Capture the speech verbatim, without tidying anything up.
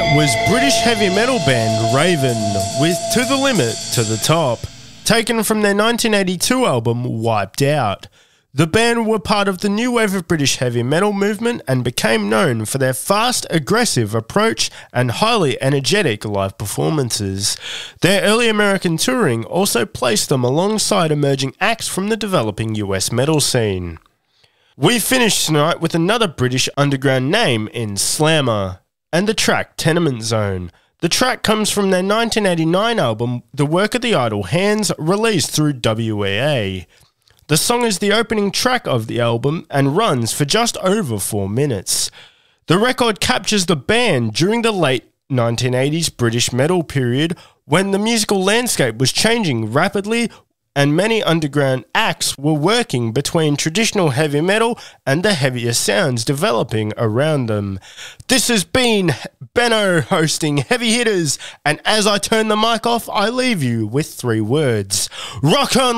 was British heavy metal band Raven with To the Limit, To the Top, taken from their nineteen eighty-two album Wiped Out. The band were part of the new wave of British heavy metal movement and became known for their fast, aggressive approach and highly energetic live performances. Their early American touring also placed them alongside emerging acts from the developing U S metal scene. We finished tonight with another British underground name in Slammer, and the track Tenement Zone. The track comes from their nineteen eighty-nine album The Work of the Idle Hands, released through W E A. The song is the opening track of the album and runs for just over four minutes. The record captures the band during the late nineteen eighties British metal period, when the musical landscape was changing rapidly and many underground acts were working between traditional heavy metal and the heavier sounds developing around them. This has been Benno hosting Heavy Hitters, and as I turn the mic off, I leave you with three words. Rock on!